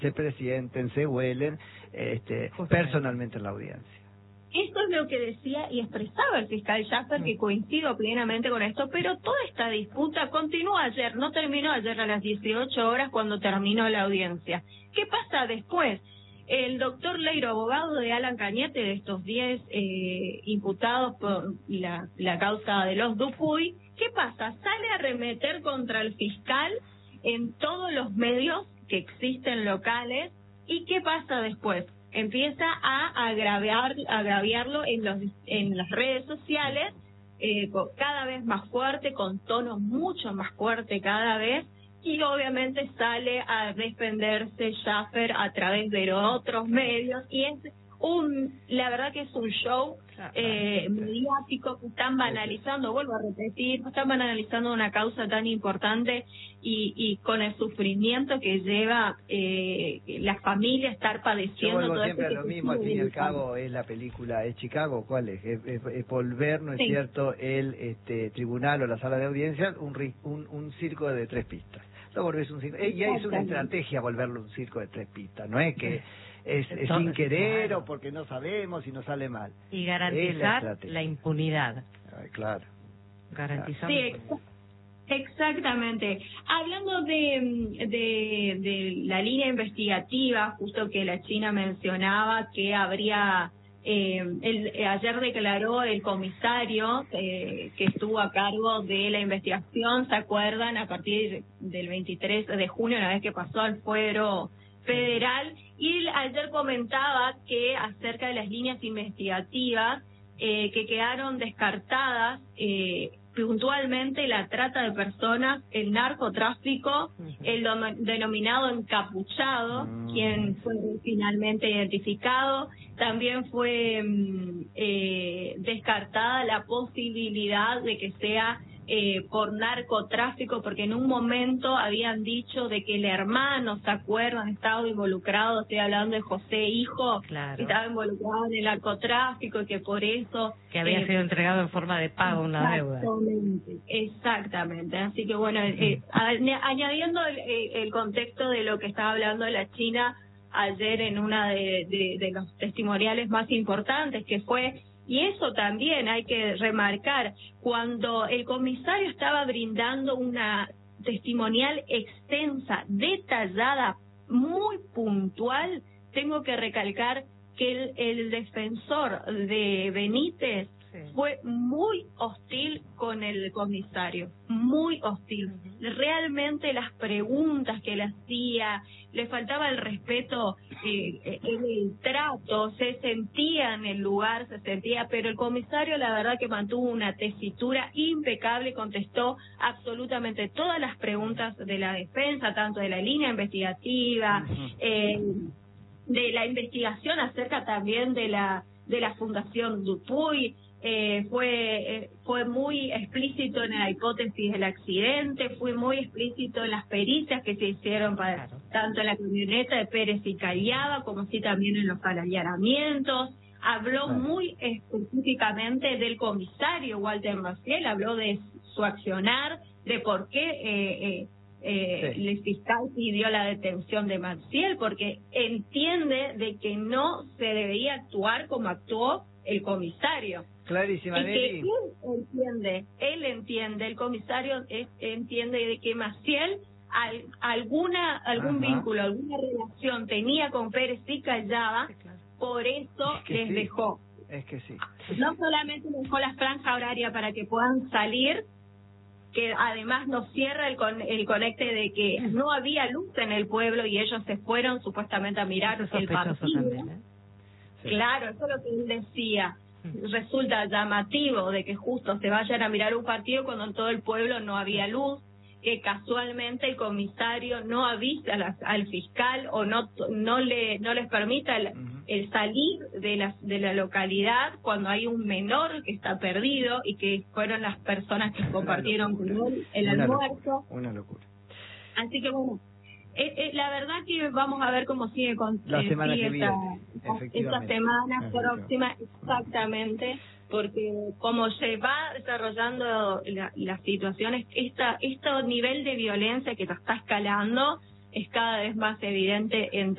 se presienten, se huelen personalmente en la audiencia. Esto es lo que decía y expresaba el fiscal Schaffer, que coincido plenamente con esto, pero toda esta disputa continuó ayer, no terminó ayer a las 18 horas cuando terminó la audiencia. ¿Qué pasa después? El doctor Leiro, abogado de Alan Cañete, de estos 10 imputados por la causa de los Dupuy, ¿qué pasa? Sale a arremeter contra el fiscal en todos los medios que existen locales. ¿Y qué pasa después? Empieza a agraviarlo en las redes sociales, cada vez más fuerte, con tono mucho más fuerte cada vez, y obviamente sale a defenderse Schaffer a través de otros medios, y es la verdad que es un show mediático que están banalizando, vuelvo a repetir, están banalizando una causa tan importante y con el sufrimiento que lleva la familia estar padeciendo. Yo vuelvo todo siempre esto a lo mismo, al fin y al cabo es la película, ¿es Chicago? ¿Cuál es? Es volver, ¿no es cierto?, el tribunal o la sala de audiencia un circo de 3 pistas. Lo volvés un circo, y es una estrategia volverlo un circo de 3 pistas, no es que es sin querer o porque no sabemos y no sale mal. Y garantizar la impunidad. Claro. Garantizar la impunidad. Exactamente. Hablando de la línea investigativa, justo que la China mencionaba que habría... ayer declaró el comisario que estuvo a cargo de la investigación, ¿se acuerdan? A partir del 23 de junio, una vez que pasó al fuero federal, y ayer comentaba que acerca de las líneas investigativas que quedaron descartadas, puntualmente la trata de personas, el narcotráfico, el denominado encapuchado, quien fue finalmente identificado. También fue descartada la posibilidad de que sea por narcotráfico, porque en un momento habían dicho de que el hermano, ¿se acuerdan?, estaba involucrado, estoy hablando de José Hijo, que estaba involucrado en el narcotráfico y que por eso... Que había sido entregado en forma de pago una deuda. Exactamente. Así que bueno, añadiendo el contexto de lo que estaba hablando de la China ayer en una de los testimoniales más importantes, que fue... Y eso también hay que remarcar, cuando el comisario estaba brindando una testimonial extensa, detallada, muy puntual, tengo que recalcar que el defensor de Benítez fue muy hostil con el comisario, muy hostil. Realmente las preguntas que le hacía, le faltaba el respeto en el trato, se sentía en el lugar, pero el comisario la verdad que mantuvo una tesitura impecable, contestó absolutamente todas las preguntas de la defensa, tanto de la línea investigativa, de la investigación acerca también de la Fundación Dupuy. Fue muy explícito en la hipótesis del accidente, fue muy explícito en las pericias que se hicieron tanto en la camioneta de Pérez y Callaba como sí también en los allanamientos. Habló muy específicamente del comisario Walter Maciel, habló de su accionar, de por qué el fiscal pidió la detención de Maciel, porque entiende de que no se debería actuar como actuó el comisario. Clarísima, Nelly. Él entiende, el comisario entiende de que Maciel algún vínculo, alguna relación tenía con Pérez y Callaba, por eso les dejó. Es que sí. No solamente les dejó la franja horaria para que puedan salir, que además nos cierra el conecte de que no había luz en el pueblo y ellos se fueron supuestamente a mirar el partido. También, Claro, eso es lo que él decía. Resulta llamativo de que justo se vayan a mirar un partido cuando en todo el pueblo no había luz, que casualmente el comisario no avisa al fiscal o no les permita el salir de la localidad cuando hay un menor que está perdido y que fueron las personas que compartieron con él el almuerzo. Una locura. Así que bueno, la verdad que vamos a ver cómo sigue con la semana que viene, esta semana próxima, exactamente, porque como se va desarrollando las situaciones, este nivel de violencia que está escalando es cada vez más evidente entre